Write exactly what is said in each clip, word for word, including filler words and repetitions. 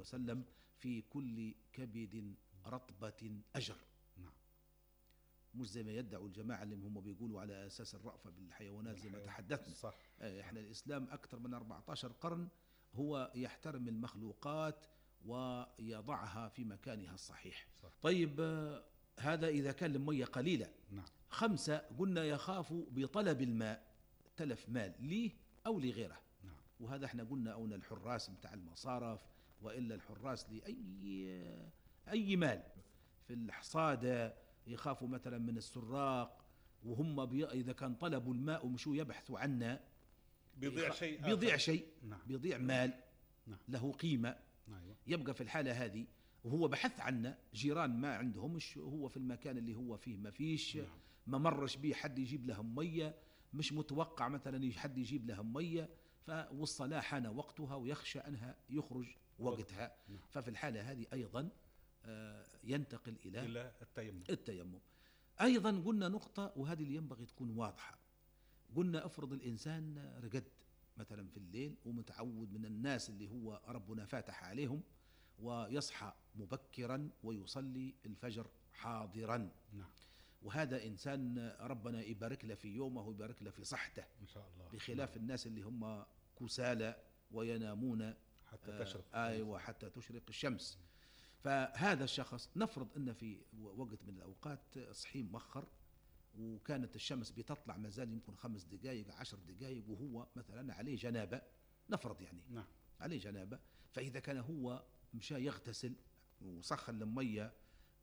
وسلم: في كل كبد رطبة أجر. نعم. مش زي ما يدعوا الجماعة اللي هم بيقولوا على أساس الرأفة بالحيوانات زي ما تحدثنا. صح. احنا الإسلام أكثر من أربعة عشر قرن هو يحترم المخلوقات ويضعها في مكانها الصحيح. صح. طيب هذا إذا كان المية قليلة. نعم. خمسة، قلنا يخاف بطلب الماء، تلف مال ليه أو لغيره. نعم. وهذا احنا قلنا أون الحراس متاع المصارف، وإلا الحراس لأي أي مال في الحصادة، يخافوا مثلا من السراق، وهم بي... إذا كان طلبوا الماء ومشوا يبحثوا عنه بيضيع شيء بيضيع شيء. نعم. بيضيع مال. نعم. له قيمة. نعم. يبقى في الحالة هذه وهو بحث عنه، جيران ما عندهمش، هو في المكان اللي هو فيه ما فيش. نعم. ما مرش بيه حد يجيب لهم مية، مش متوقع مثلا حد يجيب لهم مية، والصلاة حان وقتها ويخشى أنها يخرج وقتها. نعم. ففي الحالة هذه أيضا ينتقل إلى, إلى التيمم. التيمم. أيضا قلنا نقطة وهذه اللي ينبغي تكون واضحة. قلنا أفرض الإنسان رقد مثلا في الليل ومتعود من الناس اللي هو ربنا فاتح عليهم، ويصحى مبكرا ويصلي الفجر حاضرا. نعم. وهذا إنسان ربنا يبارك له في يومه ويبارك له في صحته إن شاء الله، بخلاف نعم. الناس اللي هم كسالى وينامون حتى تشرق آه أيوة حتى تشرق الشمس. فهذا الشخص نفرض أن في وقت من الأوقات صحي مؤخر، وكانت الشمس بتطلع مازال يمكن خمس دقائق عشر دقائق، وهو مثلا عليه جنابة، نفرض يعني نعم. عليه جنابة. فإذا كان هو مشى يغتسل وسخن المية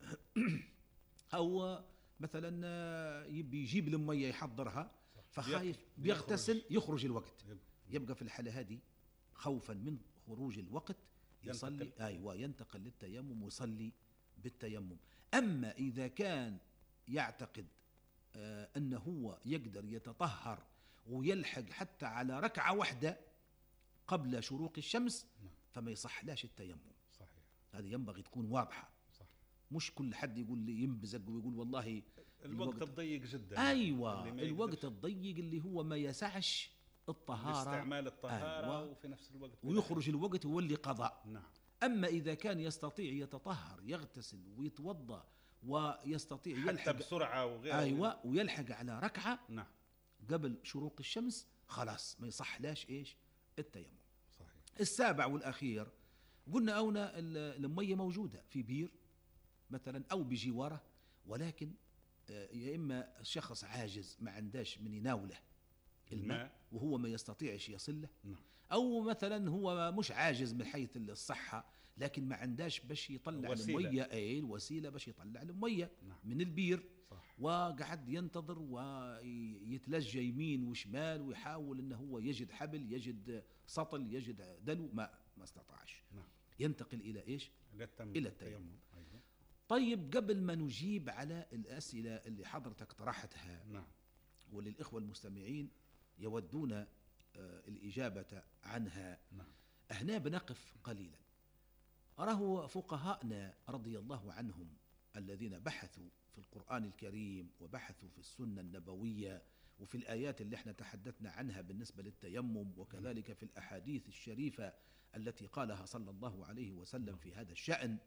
أو مثلا يبي يجيب المية يحضرها، فخايف بيغتسل يخرج الوقت، يبقى في الحالة هذه خوفا من خروج الوقت يصلي أيوة ينتقل للتيمم ويصلي بالتيمم. أما إذا كان يعتقد آه أنه هو يقدر يتطهر ويلحق حتى على ركعة واحدة قبل شروق الشمس، فما يصحلاش التيمم. صحيح. هذه ينبغي تكون واضحة. صح. مش كل حد يقول لي ينبزق ويقول والله الوقت, الوقت الضيق جدا. أيوة الوقت الضيق اللي هو ما يسعش الطهارة، استعمال الطهارة أيوة. وفي نفس الوقت ويخرج الوقت ويولي قضاء. نعم. أما إذا كان يستطيع يتطهر يغتسل ويتوضأ ويستطيع حتى يلحق بسرعة وغيره، أيوة ويلحق على ركعة نعم. قبل شروق الشمس، خلاص ما يصحلاش إيش التيمم. صحيح. السابع والأخير قلنا أونا المية موجودة في بير مثلا أو بجواره، ولكن يا إما شخص عاجز ما عنداش من يناوله الماء وهو ما يستطيعش يصله، نعم. أو مثلا هو مش عاجز من حيث الصحة لكن ما عنداش باش يطلع المية، أي الوسيلة باش يطلع المية نعم. من البير. صح. وقعد ينتظر ويتلجى يمين وشمال ويحاول أنه هو يجد حبل، يجد سطل، يجد دلو، ما ما استطاعش. نعم. ينتقل إلى إيش؟ إلى التيمم. أيوة. طيب قبل ما نجيب على الأسئلة اللي حضرتك طرحتها، نعم. وللإخوة المستمعين يودون الإجابة عنها، نعم. هنا بنقف قليلا. أراه فقهاءنا رضي الله عنهم الذين بحثوا في القرآن الكريم وبحثوا في السنة النبوية وفي الآيات اللي احنا تحدثنا عنها بالنسبة للتيمم، وكذلك في الأحاديث الشريفة التي قالها صلى الله عليه وسلم في هذا الشأن،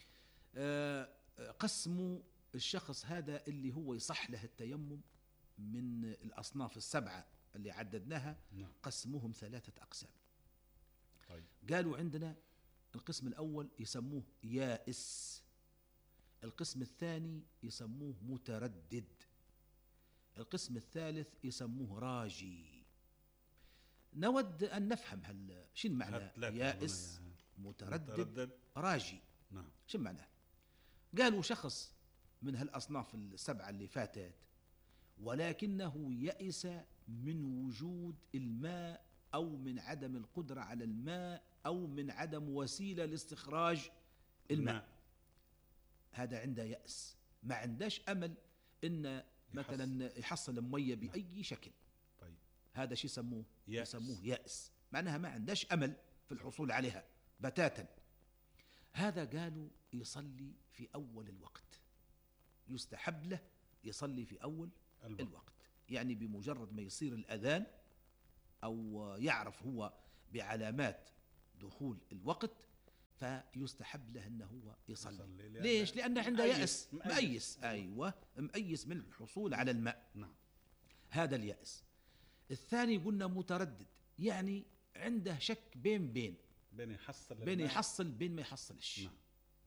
قسموا الشخص هذا اللي هو يصح له التيمم من الأصناف السبعة اللي عددناها، نعم. قسموهم ثلاثة أقسام. طيب. قالوا عندنا القسم الأول يسموه يائس، القسم الثاني يسموه متردد، القسم الثالث يسموه راجي. نود أن نفهم هل شن معنى يائس متردد, متردد راجي. نعم. شن معناه؟ قالوا شخص من هالأصناف السبعة اللي فاتت ولكنه يئس من وجود الماء أو من عدم القدرة على الماء أو من عدم وسيلة لاستخراج الماء. نعم. هذا عنده يأس، ما عندهش أمل إن مثلا يحصل المية بأي شكل. طيب. هذا شيء يسموه يأس. يسموه يأس، معناها ما عندهش أمل في الحصول عليها بتاتا. هذا قالوا يصلي في أول الوقت، يستحب له يصلي في أول الوقت, الوقت. يعني بمجرد ما يصير الأذان أو يعرف هو بعلامات دخول الوقت فيستحب له أنه هو يصلي, يصلي يصلي. ليش؟ لأنه عنده مأيس يأس مأيس, مأيس. أيوة مأيس من الحصول على الماء. نعم. هذا اليأس. الثاني قلنا متردد، يعني عنده شك بين بين بين يحصل بين يحصل بين ما يحصلش. نعم.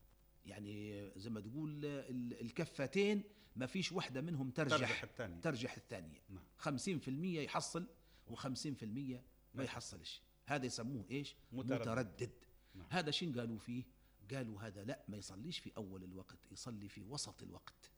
يعني زي ما تقول الكفتين ما فيش واحدة منهم ترجح ترجح الثانية, ترجح الثانية. نعم. خمسين في المية يحصل وخمسين في المية ما يحصلش. هذا يسموه إيش؟ متردد, متردد. نعم. هذا شين قالوا فيه؟ قالوا هذا لا، ما يصليش في أول الوقت، يصلي في وسط الوقت.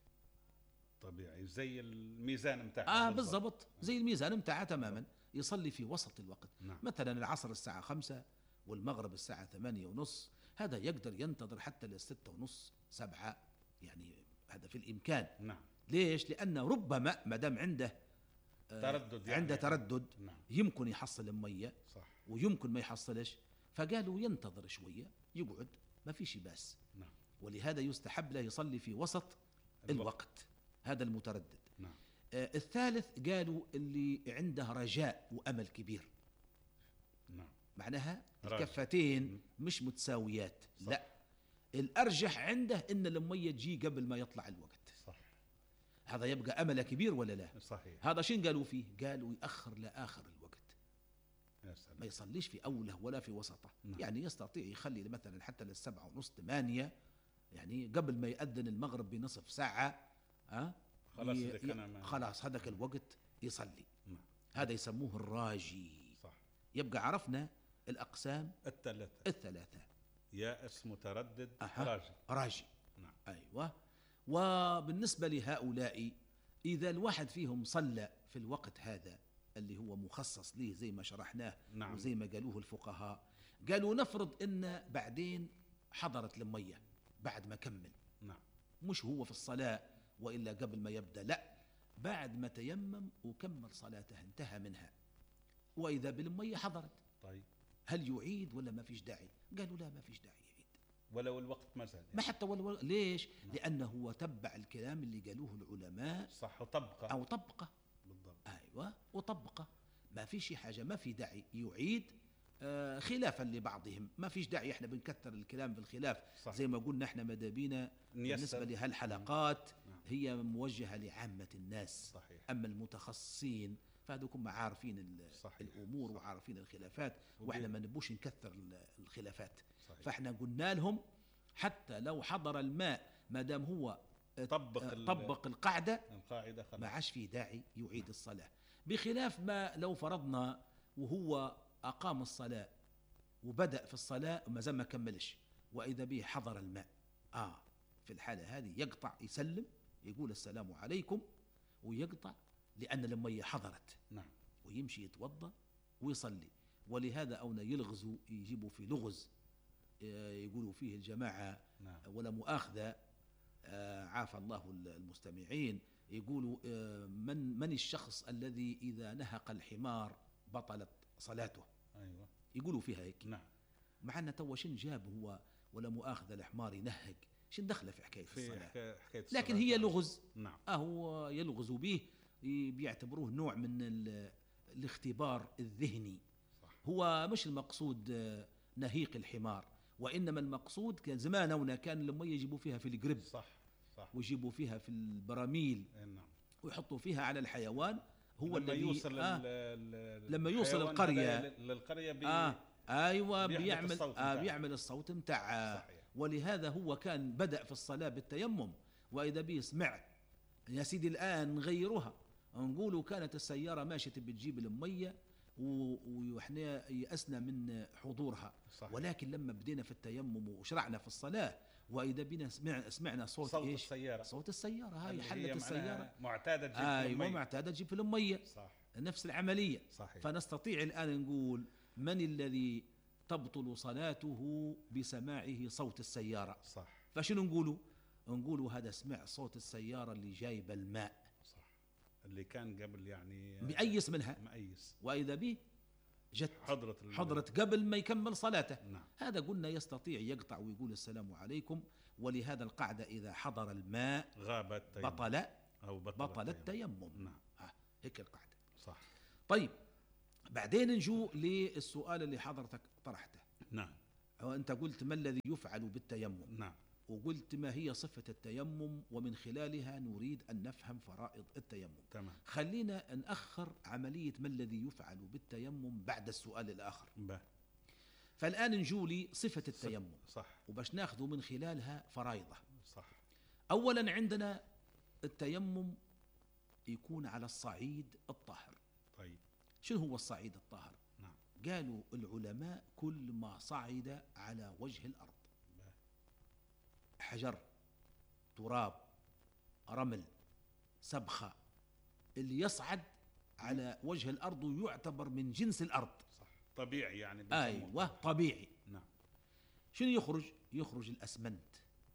طبيعي زي الميزان متاعها. آه بالضبط زي الميزان متاعها تماما. يصلي في وسط الوقت. نعم. مثلا العصر الساعة خمسة والمغرب الساعة ثمانية ونص، هذا يقدر ينتظر حتى للستة ونص سبعة، يعني هذا في الإمكان. نعم. ليش؟ لأنه ربما ما دام عنده آه تردد يعني عنده تردد. نعم. يمكن يحصل المية صح. ويمكن ما يحصلش، فقالوا ينتظر شوية يقعد ما فيش باس. نعم. ولهذا يستحب له يصلي في وسط الوقت, الوقت. هذا المتردد. نعم. آه الثالث قالوا اللي عنده رجاء وأمل كبير. نعم. معناها راجع. الكفتين مش متساويات. صح. لا، الأرجح عنده إن المية تجي قبل ما يطلع الوقت. صح. هذا يبقى أمل كبير ولا لا؟ صحيح. هذا شين قالوا فيه؟ قالوا يأخر لآخر الوقت، يا سلام. ما يصليش في أوله ولا في وسطه. نعم. يعني يستطيع يخلي مثلا حتى للسبعة ونص ثمانية، يعني قبل ما يأذن المغرب بنصف ساعة. أه؟ خلاص ي... ي... خلاص هذاك الوقت يصلي. نعم. هذا يسموه الراجي. صح. يبقى عرفنا الأقسام الثلاثة الثلاثة: يائس، متردد، أه. راجي. راجي. نعم. أيوة. وبالنسبة لهؤلاء إذا الواحد فيهم صلى في الوقت هذا اللي هو مخصص ليه زي ما شرحناه. نعم. وزي ما قالوه الفقهاء، قالوا نفرض إن بعدين حضرت المية بعد ما كمل. نعم. مش هو في الصلاة وإلا قبل ما يبدأ، لا، بعد ما تيمم وكمل صلاته انتهى منها وإذا بالمية حضرت. طيب هل يعيد ولا ما فيش داعي؟ قالوا لا، ما فيش داعي يعيد ولو الوقت ما زال يعني. ما حتى ولو. ليش؟ نعم. لأنه هو تبع الكلام اللي قالوه العلماء. صح. وطبقه أو طبقه. بالضبط. أيوة وطبقه. ما في حاجة، ما في داعي يعيد. آه خلافا لبعضهم، ما فيش داعي احنا بنكثر الكلام بالخلاف. صح. زي ما قلنا احنا مدابينا بالنسبة لهالحلقات نعم. هي موجهة لعامة الناس. صحيح. أما المتخصصين فهذوكم عارفين الأمور. صح. وعارفين الخلافات. وإحنا ما نبوش نكثر الخلافات. صحيح. فإحنا قلنا لهم حتى لو حضر الماء ما دام هو طبق, طبق القاعدة, القاعدة ما عاش في داعي يعيد الصلاة. بخلاف ما لو فرضنا وهو أقام الصلاة وبدأ في الصلاة وما زال ما كملش وإذا به حضر الماء، آه في الحالة هذه يقطع، يسلم، يقول السلام عليكم ويقطع، لأن المية حضرت. نعم. ويمشي يتوضأ ويصلي. ولهذا أونا يلغزوا، يجيبوا في لغز يقولوا فيه الجماعة. نعم. ولا مؤاخذة، عافى الله المستمعين، يقولوا من من الشخص الذي إذا نهق الحمار بطلت صلاته. أيوة. يقولوا فيها هيك. نعم. مع أن تو شن جاب هو ولا مؤاخذة الحمار ينهق، شن دخله في حكاية في الصلاة؟ حكاية الصلاة. لكن هي لغز. نعم. أهو يلغزوا به، بيعتبروه نوع من الاختبار الذهني. صح. هو مش المقصود نهيق الحمار، وإنما المقصود كان زماننا كان لما يجيبوا فيها في القرب. صح. صح. ويجيبوا فيها في البراميل. نعم. ويحطوا فيها على الحيوان. هو لما يوصل آه لما يوصل القرية للقرية بي آه أيوة بيعمل الصوت آه بيعمل الصوت متاع. ولهذا هو كان بدأ في الصلاة بالتيمم وإذا به سمع يا سيدي الآن غيرها، نقولوا كانت السيارة ماشية بتجيب المية وإحنا يأسنا من حضورها. صحيح. ولكن لما بدينا في التيمم وشرعنا في الصلاة وإذا بنا سمع سمعنا صوت, صوت إيش؟ السيارة. صوت السيارة هاي حلت السيارة معتادة تجيب آه في المية. معتادة تجيب في المية. صح. نفس العملية. صحيح. فنستطيع الآن نقول من الذي تبطل صلاته بسماعه صوت السيارة. صح. فشنو نقولوا؟ نقولوا هذا سمع صوت السيارة اللي جايب الماء. صح. اللي كان قبل يعني مأيس منها. مأيس. وإذا به جت حضرت حضرت قبل ما يكمل صلاته. نعم. هذا قلنا يستطيع يقطع ويقول السلام عليكم. ولهذا القاعدة إذا حضر الماء غاب التيمم بطل أو بطل, بطل التيمم. نعم. ها هيك القاعدة. صح. طيب بعدين نجو للسؤال اللي حضرتك طرحته. نعم. هو أنت قلت ما الذي يفعل بالتيمم، نعم. وقلت ما هي صفة التيمم، ومن خلالها نريد أن نفهم فرائض التيمم. تمام. خلينا نأخر عملية ما الذي يفعل بالتيمم بعد السؤال الآخر. به. فالآن نجولي صفة التيمم، صح. وباش ناخذ من خلالها فرائضه. صح. أولا عندنا التيمم يكون على الصعيد الطاهر. طيب. شنو هو الصعيد الطاهر؟ نعم. قالوا العلماء كل ما صعد على وجه الأرض، به. حجر، تراب، رمل، سبخة، اللي يصعد على وجه الأرض يعتبر من جنس الأرض. صح. طبيعي يعني بيسموه. أيوة طبيعي. نعم. شنو يخرج؟ يخرج الأسمنت،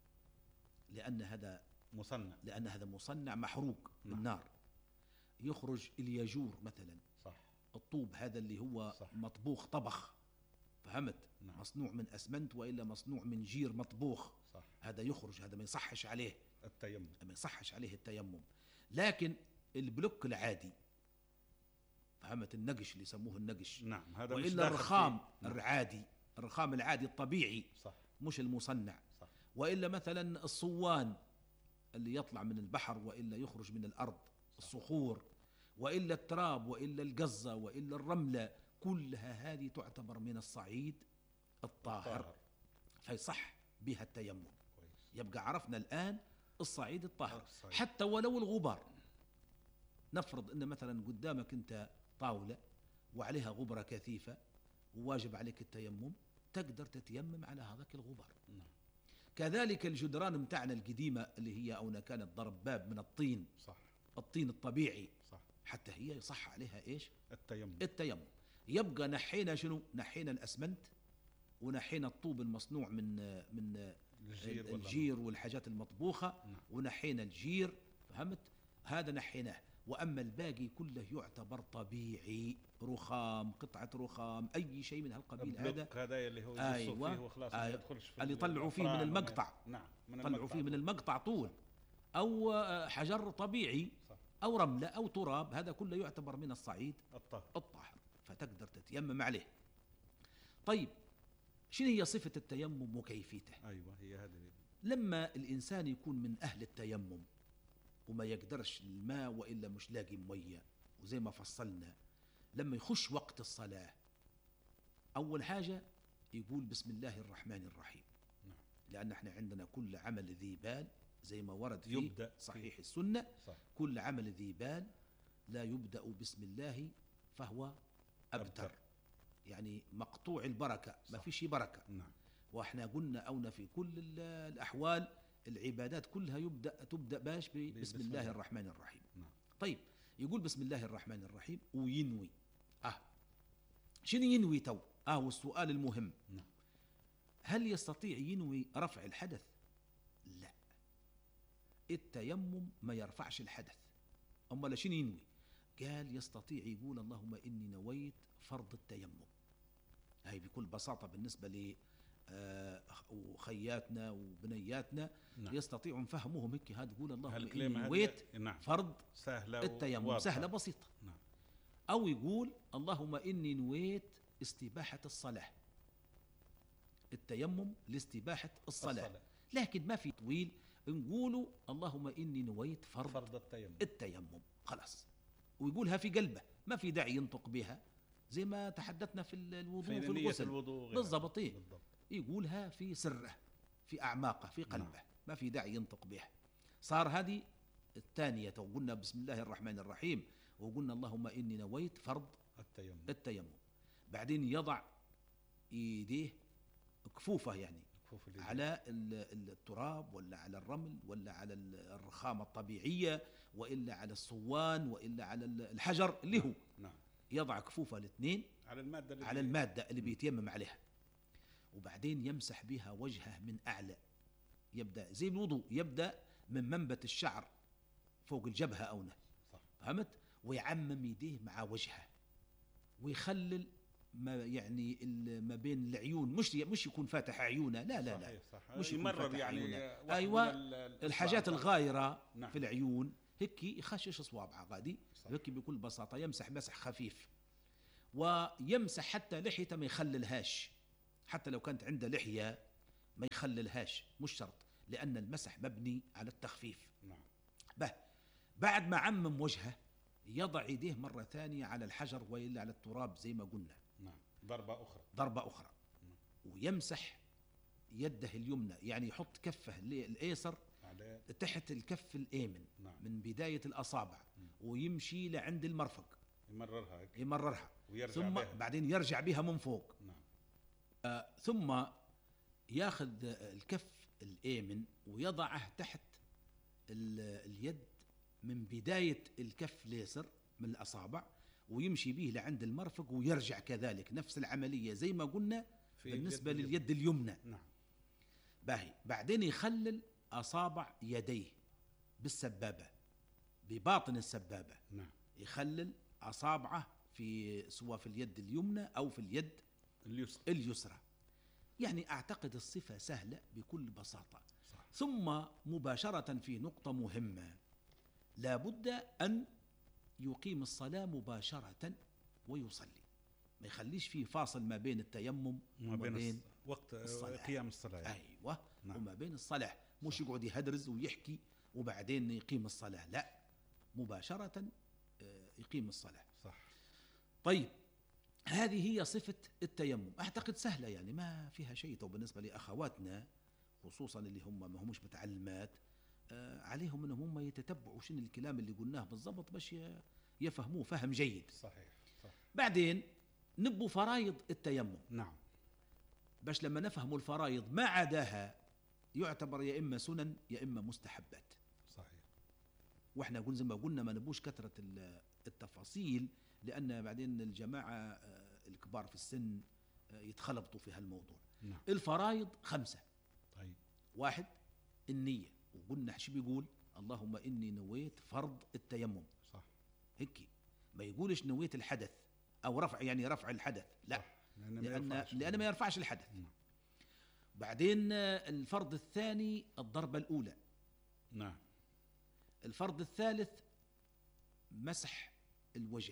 لأن هذا مصنع. لأن هذا مصنع محروق نعم. بالنار. يخرج الياجور مثلا، صح. الطوب هذا اللي هو صح. مطبوخ طبخ، فهمت؟ نعم. مصنوع من أسمنت وإلا مصنوع من جير مطبوخ. صح. هذا يخرج، هذا ما يصحش عليه التيمم. ما يصحش عليه التيمم. لكن البلوك العادي، فهمت؟ النقش اللي يسموه النقش. نعم. هذا مش وإلا داخل الرخام فيه. نعم. العادي، الرخام العادي الطبيعي، صح. مش المصنع. صح. وإلا مثلا الصوان اللي يطلع من البحر وإلا يخرج من الأرض، الصخور، وإلا التراب، وإلا القزة، وإلا الرملة، كلها هذه تعتبر من الصعيد الطاهر، طاهر. فيصح بها التيمم. كويس. يبقى عرفنا الآن الصعيد الطاهر. الصعيد. حتى ولو الغبار، نفرض أن مثلا قدامك أنت طاولة وعليها غبرة كثيفة وواجب عليك التيمم، تقدر تتيمم على هذاك الغبار. نعم. كذلك الجدران متاعنا القديمة اللي هي أو كانت ضرب باب من الطين، صح. الطين الطبيعي، صح. حتى هي يصح عليها إيش؟ التيمم. التيمم. يبقى نحينا شنو؟ نحينا الأسمنت، ونحينا الطوب المصنوع من من الجير, الجير والحاجات المطبوخة. نعم. ونحينا الجير، فهمت؟ هذا نحيناه. وأما الباقي كله يعتبر طبيعي، رخام، قطعة رخام، أي شيء من هالقبيل. هذا هذا اللي هو أيوة. فيه وخلاص أيوة. ما يدخلش في اللي طلعوا فيه من المقطع. نعم. من طلعوا فيه من المقطع طول، أو حجر طبيعي، صح. أو رملة أو تراب، هذا كله يعتبر من الصعيد الطاهر. الطاهر، فتقدر تتيمم عليه. طيب شنو هي صفة التيمم وكيفيته؟ أيوة هي هذه. لما الإنسان يكون من أهل التيمم وما يقدرش الماء وإلا مش لاقي مية، وزي ما فصلنا لما يخش وقت الصلاة، أول حاجة يقول بسم الله الرحمن الرحيم. نعم. لأن احنا عندنا كل عمل ذي بال زي ما ورد في يبدأ صحيح فيه. السنة. صح. كل عمل ذي بال لا يبدأ بسم الله فهو أبتر, أبتر. يعني مقطوع البركة، ما صح. فيش بركة. نعم. واحنا قلنا أونا في كل الأحوال العبادات كلها يبدأ تبدأ باش بسم الله الله. الرحمن الرحيم. نعم. طيب يقول بسم الله الرحمن الرحيم وينوي. اه شنو ينوي تو؟ اه والسؤال المهم، نعم. هل يستطيع ينوي رفع الحدث؟ لا، التيمم ما يرفعش الحدث. أما شنو ينوي؟ قال يستطيع يقول اللهم إني نويت فرض التيمم. هاي بكل بساطة بالنسبة ل وخياتنا وبنياتنا. نعم. يستطيعون فهمهم هيك، هذا تقول اللهم إني نويت نعم. فرض سهلة التيمم، وواضحة. سهلة بسيطة. نعم. أو يقول اللهم إني نويت استباحة الصلاة. التيمم لاستباحة الصلاة. الصلاة. لكن ما في طويل، نقولوا اللهم إني نويت فرض, فرض التيمم. التيمم خلاص، ويقولها في قلبه، ما في داعي ينطق بها زي ما تحدثنا في الوضوء، في, في الغسل بالضبط. إيه؟ يقولها في سره، في أعماقه، في قلبه. نعم. ما في داعي ينطق بها. صار هذه الثانية. وقلنا بسم الله الرحمن الرحيم، وقلنا اللهم إني نويت فرض التيمم, التيمم. بعدين يضع يديه كفوفه، يعني على التراب ولا على الرمل ولا على الرخامة الطبيعية وإلا على الصوان وإلا على الحجر اللي نعم. هو نعم. يضع كفوفه الاثنين على المادة اللي, على المادة اللي بيتيمم عليها، وبعدين يمسح بها وجهه من أعلى. يبدأ زي الوضوء، يبدأ من منبت الشعر فوق الجبهة أونه. فهمت؟ ويعمم يديه مع وجهه، ويخلل ما يعني ما بين العيون، مش مش يكون فاتح عيونه، لا لا لا صح. مش يكون فاتح يعني عيونه. ايوه الحاجات الغايره. نعم. في العيون هيك يخشش اصوابعه غادي هيك بكل بساطه، يمسح مسح خفيف، ويمسح حتى لحيته ما يخللهاش، حتى لو كانت عنده لحية ما يخللهاش، مش شرط، لأن المسح مبني على التخفيف. نعم. به بعد ما عمم وجهه يضع يديه مرة ثانية على الحجر وإلا على التراب زي ما قلنا. نعم. ضربة أخرى. ضربة أخرى. نعم. ويمسح يده اليمنى، يعني يحط كفه الأيسر على تحت الكف الأيمن. نعم. من بداية الأصابع ويمشي لعند المرفق، يمررها هيك. يمررها ويرجع ثم بها. بعدين يرجع بها من فوق. نعم. آه ثم ياخذ الكف الأيمن ويضعه تحت اليد من بداية الكف اليسر من الأصابع، ويمشي به لعند المرفق ويرجع كذلك نفس العملية زي ما قلنا بالنسبة اليد لليد اليمنى. نعم. باهي بعدين يخلل أصابع يديه بالسبابة، بباطن السبابة. نعم. يخلل أصابعه في سواء في اليد اليمنى أو في اليد اليسرى. اليسرى. يعني أعتقد الصفة سهلة بكل بساطة. صح. ثم مباشرة في نقطة مهمة، لا بد أن يقيم الصلاة مباشرة ويصلي، ما يخليش فيه فاصل ما بين التيمم وما وما بين بين وقت الصلاة. قيام الصلاة يعني. أيوة. نعم. وما بين الصلاة، مش يقعد يهدرز ويحكي وبعدين يقيم الصلاة، لا، مباشرة يقيم الصلاة. صح. طيب هذه هي صفة التيمم، أعتقد سهلة يعني ما فيها شيء. تو بالنسبة لأخواتنا خصوصا اللي هم ما همش متعلمات، آه عليهم أنهم هم يتتبعوا شنو الكلام اللي قلناه بالضبط باش يفهموه فهم جيد. صحيح. صح. بعدين نبوا فرايض التيمم. نعم. باش لما نفهموا الفرايض ما عداها يعتبر يا إما سنن يا إما مستحبات. صحيح. واحنا قلنا زي ما قلنا ما نبوش كثرة التفاصيل، لأن بعدين الجماعة الكبار في السن يتخلطوا في هالموضوع. نعم. الفرايض خمسة. طيب. واحد النية، وقلنا شو بيقول؟ اللهم إني نويت فرض التيمم. صح. هيك ما يقولش نويت الحدث أو رفع، يعني رفع الحدث، لا. صح. لأن لأن, لأن ما يرفعش الحدث. نعم. بعدين الفرض الثاني الضربة الأولى. نعم. الفرض الثالث مسح الوجه،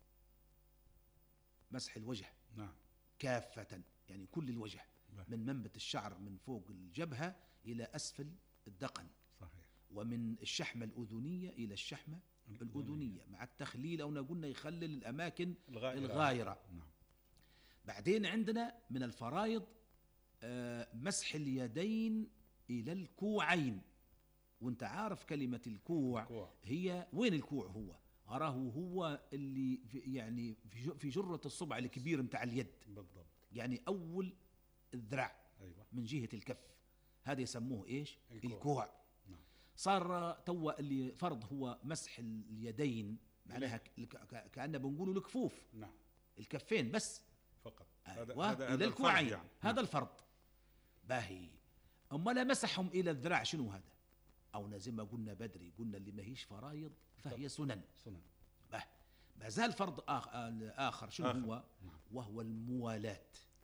مسح الوجه. نعم. كافة، يعني كل الوجه بح. من منبت الشعر من فوق الجبهة إلى أسفل الدقن. صحيح. ومن الشحمة الأذنية إلى الشحمة الأذنية مع التخليل، أو قلنا يخلل الأماكن الغائرة, الغائرة. نعم. بعدين عندنا من الفرائض آه مسح اليدين إلى الكوعين. وانت عارف كلمة الكوع الكوع. هي وين الكوع؟ هو أراه هو اللي في يعني في جرة الصبع الكبير متاع اليد بالضبط، يعني أول الذراع. أيوة. من جهة الكف، هذا يسموه إيش؟ الكوع, الكوع. نعم. صار توا اللي فرض هو مسح اليدين، معناها كأننا بنقولوا الكفوف. نعم. الكفين بس فقط. أيوة. هذا إلى الكوعين يعني. هذا نعم. الفرض باهي. أما لا مسحهم إلى الذراع شنو هذا؟ أو زي ما قلنا بدري، قلنا اللي ما هيش فرايض فهي سنن. سنن. به ما زال فرض آخر شنو آخر. هو نعم. وهو الموالاة.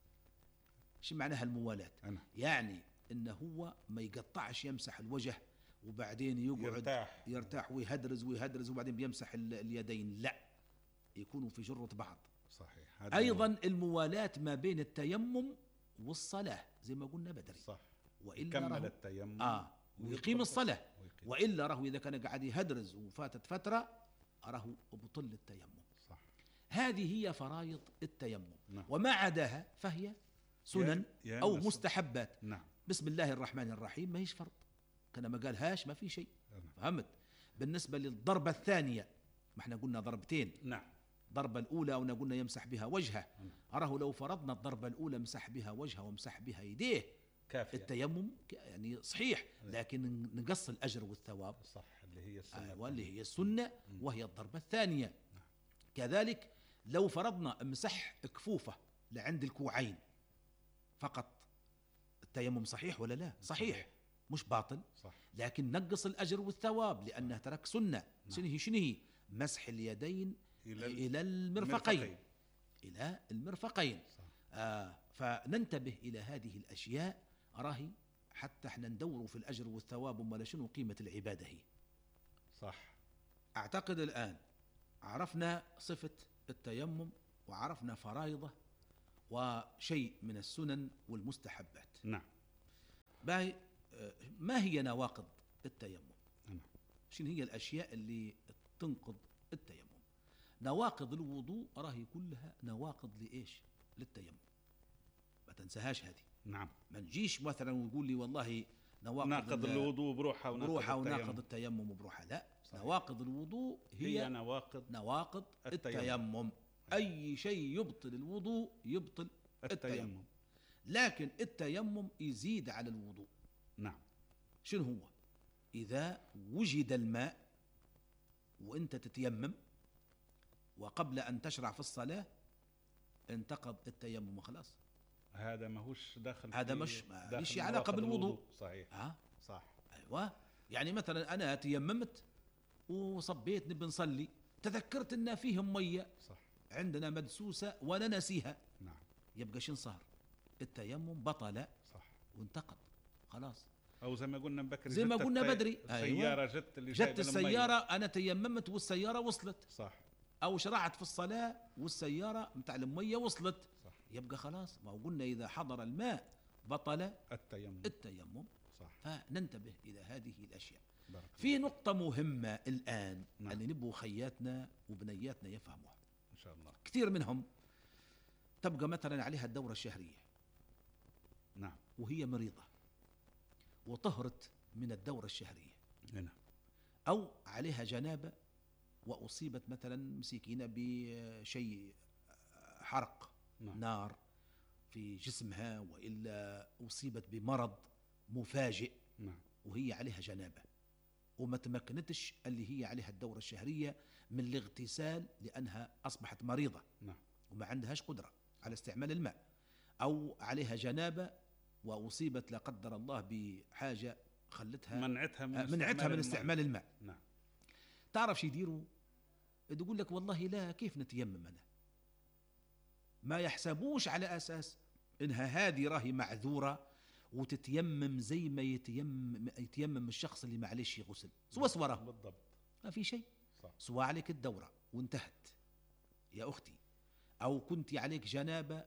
شو معناها الموالاة؟ أنا. يعني إنه هو ما يقطعش يمسح الوجه وبعدين يقعد يرتاح, يرتاح ويهدرز ويهدرز وبعدين بيمسح اليدين، لا، يكونوا في جرة بعض. صحيح. أيضا هو. الموالاة ما بين التيمم والصلاة زي ما قلنا بدري. صح. وإلا يكمل التيمم آه ويقيم الصلاة، وإلا راه إذا كان قاعد يهدرز وفاتت فترة راه بطل التيمم. صح. هذه هي فرايض التيمم. نعم. وما عداها فهي سنن يا أو مستحبات. نعم. بسم الله الرحمن الرحيم ما هيش فرض، كان ما قالهاش ما في شيء. نعم. فهمت؟ بالنسبة للضربة الثانية ما احنا قلنا ضربتين. نعم. الضربة الأولى ونا قلنا يمسح بها وجهه. نعم. أراه لو فرضنا الضربة الأولى مسح بها وجهه ومسح بها يديه كافية. التيمم يعني صحيح، لكن نقص الأجر والثواب. صح. اللي هي السنة. آه واللي هي السنة وهي الضربة الثانية. نعم. كذلك لو فرضنا مسح كفوفه لعند الكوعين فقط، التيمم صحيح ولا لا؟ صحيح، مش باطل. صح. لكن نقص الأجر والثواب لأنه ترك سنة. شنو هي؟ شنو هي؟ مسح اليدين إلى, إلى المرفقين. المرفقين إلى المرفقين. آه فننتبه إلى هذه الأشياء راهي حتى احنا ندوروا في الأجر والثواب وما شنو قيمة العبادة هي. صح. أعتقد الآن عرفنا صفة التيمم وعرفنا فرائضه وشيء من السنن والمستحبات. نعم. باهي، ما هي نواقض التيمم؟ نعم. شنو هي الأشياء اللي تنقض التيمم؟ نواقض الوضوء راهي كلها نواقض لإيش؟ للتيمم، ما تنساهاش هذه. نعم. ما نجيش مثلا ويقول لي والله نواقض ناقض الوضوء بروحها بروحها وناقض التيمم بروحها، لا. صحيح. نواقض الوضوء هي, هي نواقض نواقض التيمم, التيمم. أي شيء يبطل الوضوء يبطل التيمم. التيمم. لكن التيمم يزيد على الوضوء. نعم. شنو هو؟ إذا وجد الماء وأنت تتيمم وقبل أن تشرع في الصلاة انتقض التيمم وخلاص. هذا ماهوش داخل، هذا مش مش علاقة بالوضوء. صحيح. ها؟ صح. أيوة. يعني مثلا أنا تيممت وصبيت نبي نصلي، تذكرت أن فيه مية صح عندنا مدسوسة وأنا نسيها. نعم. يبقى شن صار؟ التيمم بطل. صح. وانتقض خلاص. أو زي ما قلنا بكري، زي ما قلنا بدري، السيارة أيوة. جت اللي جت السيارة، أنا تيممت والسيارة وصلت. صح. أو شرعت في الصلاة والسيارة متاع المية وصلت. صح. يبقى خلاص. ما قلنا إذا حضر الماء بطل التيمم. التيمم. صح. فننتبه إلى هذه الأشياء. بارك في نقطة مهمة الآن. نعم. اللي نبغوا خياتنا وبنياتنا يفهموها إن شاء الله. كثير منهم تبقى مثلا عليها الدورة الشهرية. نعم. وهي مريضة وطهرت من الدورة الشهرية. نعم. أو عليها جنابة وأصيبت مثلا مسكينة بشيء حرق. نعم. نار في جسمها، وإلا أصيبت بمرض مفاجئ. نعم. وهي عليها جنابة وما تمكنتش اللي هي عليها الدورة الشهرية من الاغتسال لأنها أصبحت مريضة. نعم. وما عندهاش قدرة على استعمال الماء. أو عليها جنابة وأصيبت لا قدر الله بحاجة خلتها منعتها من, منعتها من استعمال الماء. نعم. تعرف شي يديروا؟ تقول لك والله لا، كيف نتيمم أنا؟ ما يحسبوش على أساس إنها هذه راهي معذورة وتتيمم زي ما يتيمم, يتيمم الشخص اللي معليش يغسل سوى سوره. بالضبط. ما في شيء. صح. سواء عليك الدورة وانتهت يا أختي، أو كنت عليك جنابة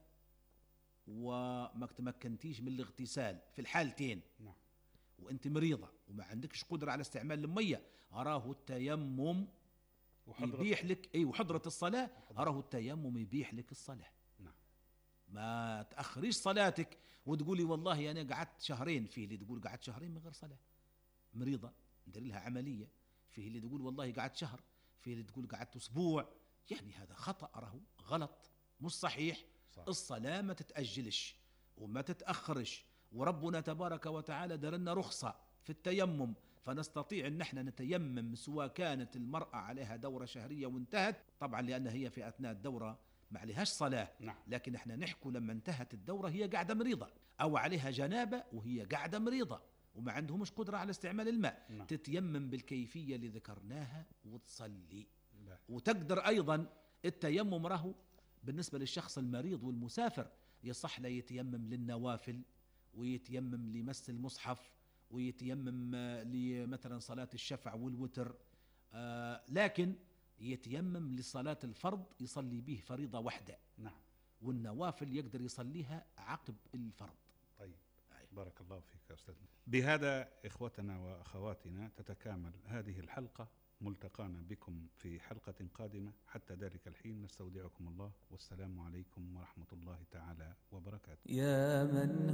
وما تمكنتيش من الاغتسال، في الحالتين. نعم. وأنت مريضة وما عندكش قدرة على استعمال المية، أراه التيمم يبيح لك. أي وحضرة الصلاة، أراه التيمم يبيح لك الصلاة. نعم. ما تأخريش صلاتك وتقولي والله أنا قعدت شهرين. فيه اللي تقول قعدت شهرين من غير صلاة، مريضة ندير لها عملية. فيه اللي تقول والله قعدت شهر. فيه اللي تقول قعدت أسبوع. يعني هذا خطأ، راه غلط، مش صحيح. صح. الصلاة ما تتأجلش وما تتأخرش، وربنا تبارك وتعالى دار لنا رخصة في التيمم، فنستطيع أن احنا نتيمم سواء كانت المرأة عليها دورة شهرية وانتهت، طبعا لأن هي في أثناء الدورة ما عليهاش صلاة. نعم. لكن احنا نحكو لما انتهت الدورة هي قاعدة مريضة، أو عليها جنابة وهي قاعدة مريضة وما عندهمش قدرة على استعمال الماء. نعم. تتيمم بالكيفية اللي ذكرناها وتصلي. لا. وتقدر أيضا التيمم راهو بالنسبة للشخص المريض والمسافر يصح له يتيمم للنوافل، ويتيمم لمس المصحف، ويتيمم لمثلا صلاة الشفع والوتر. آه لكن يتيمم لصلاة الفرض يصلي به فريضة واحدة. نعم. والنوافل يقدر يصليها عقب الفرض. طيب. أي. بارك الله فيك يا أستاذ. بهذا إخوتنا وأخواتنا تتكامل هذه الحلقة. ملتقانا بكم في حلقة قادمة، حتى ذلك الحين نستودعكم الله، والسلام عليكم ورحمة الله تعالى وبركاته. يا من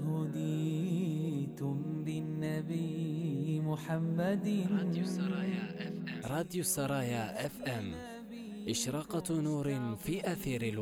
هديتم بالنبي محمد. راديو سرايا اف ام. راديو سرايا اف ام، إشراقة نور في أثير الوحيد.